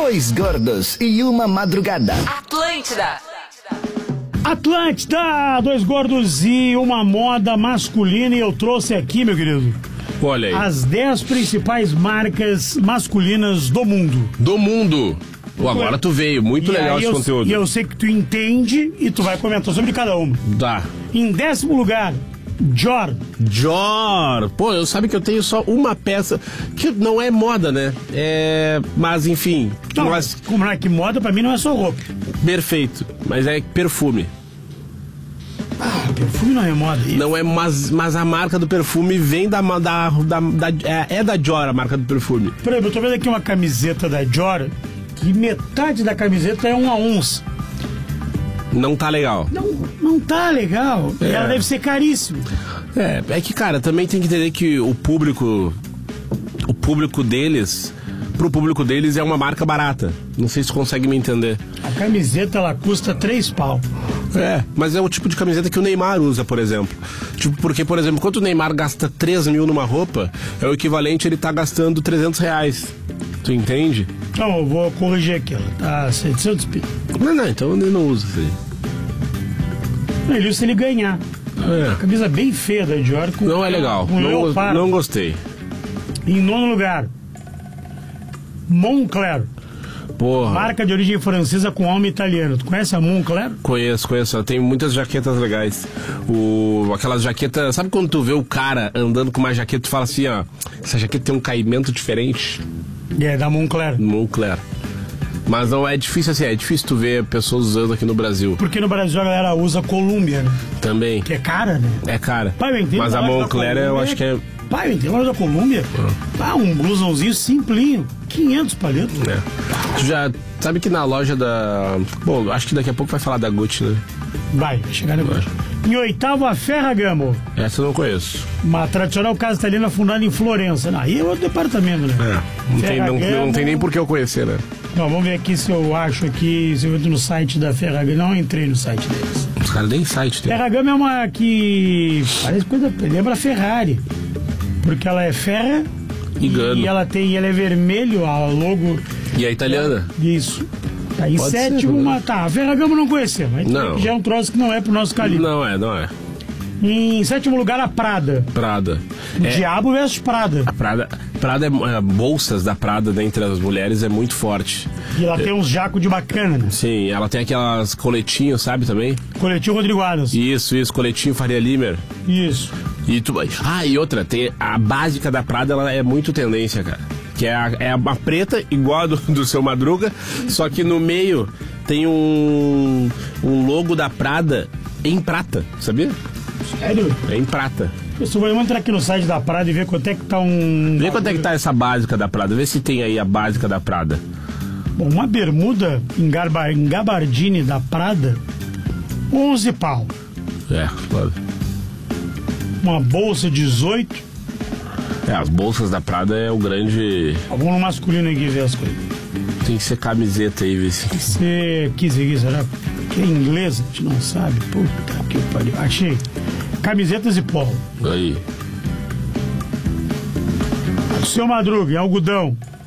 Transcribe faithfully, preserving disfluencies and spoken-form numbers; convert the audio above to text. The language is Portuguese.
Dois gordos e uma madrugada. Atlântida. Atlântida, dois gordos e uma moda masculina. E eu trouxe aqui, meu querido, olha aí, as dez principais marcas masculinas do mundo. Do mundo. Pô, agora tu veio, muito E legal aí esse eu, conteúdo. E eu sei que tu entende e tu vai comentar sobre cada uma. Tá. Em décimo lugar, Dior. Dior. Pô, eu sabe que eu tenho só uma peça que não é moda, né? É, mas enfim. Não, mas... como não é que moda, pra mim não é só roupa. Perfeito. Mas é perfume. Ah, perfume não é moda. Isso. Não é, mas, mas a marca do perfume vem da, da, da, da é, é da Dior a marca do perfume. Por exemplo, eu tô vendo aqui uma camiseta da Dior que metade da camiseta é uma onça. Não tá legal. Não, não tá legal. É. E ela deve ser caríssima. É, é que, cara, também tem que entender que o público, o público deles, pro público deles é uma marca barata. Não sei se consegue me entender. A camiseta, ela custa três pau. É, mas é o tipo de camiseta que o Neymar usa, por exemplo. Tipo, porque, por exemplo, quando o Neymar gasta três mil numa roupa, é o equivalente a ele tá gastando trezentos reais. Tu entende? Então, eu vou corrigir aqui, ela tá setecentos pila. Não, não, então ele não usa isso aí. Não, ele usa se ele ganhar. É. Camisa bem feia da Dior. Com, Não é legal, com não, leopardo. não gostei. Em nono lugar, Moncler. Porra. Marca de origem francesa com alma italiana. Tu conhece a Moncler? Conheço, conheço. Ela tem muitas jaquetas legais. O, aquelas jaquetas... Sabe quando tu vê o cara andando com uma jaqueta e fala assim, ó... Essa jaqueta tem um caimento diferente? É, da Moncler. Moncler. Mas não é difícil assim, é difícil tu ver pessoas usando aqui no Brasil. Porque no Brasil a galera usa Columbia, né? Também. Que é cara, né? É cara. Pai, eu entendo, mas a Moncler eu acho que é... Pai, eu entendo, loja da Columbia. Ah, um blusãozinho simplinho. quinhentos palitos. É. Tu já sabe que na loja da... Bom, acho que daqui a pouco vai falar da Gucci, né? Vai, vai chegar depois. Em oitavo, a Ferragamo. Essa eu não conheço. Uma tradicional casa italiana fundada em Florença. Aí é outro departamento, né? É, não tem, não, não tem nem por que eu conhecer, né? Não, vamos ver aqui se eu acho aqui, se eu entro no site da Ferragamo. Não entrei no site deles. Os caras nem site tem. Ferragamo é uma que parece coisa, lembra a Ferrari. Porque ela é ferra Engano. e ela tem, ela é vermelho, a logo. E a italiana? Isso. Tá, em Pode sétimo, ser, uma, tá, a Ferragamo não conhecemos, mas Não. já é um troço que não é pro nosso calibre. Não é, não é. Em sétimo lugar, a Prada. Prada. O É, Diabo veste Prada. a Prada, Prada é, é, bolsas da Prada, né, entre as mulheres é muito forte. E ela tem uns jacos de bacana, né? Sim, ela tem aquelas coletinhos, sabe, também? Coletinho Rodrigo Adams. Isso, isso, coletinho Faria Limer. Isso. E tu... Ah, e outra, tem a básica da Prada, ela é muito tendência, cara. Que é a, é uma preta, igual a do, do Seu Madruga, só que no meio tem um, um logo da Prada em prata, sabia? Sério? É em prata. Pessoal, vamos entrar aqui no site da Prada e ver quanto é que tá um... Vê quanto é que tá essa básica da Prada, vê se tem aí a básica da Prada. Bom, uma bermuda em, garba... em gabardine da Prada, onze pau. É, claro. Uma bolsa, dezoito. É, as bolsas da Prada é o grande... Vamos no masculino aqui ver as coisas. Tem que ser camiseta aí, ver se... Você quis aqui, será que é inglês? A gente não sabe. Puta que pariu. Achei. Camisetas e polo. Aí. Seu Madruga, em algodão.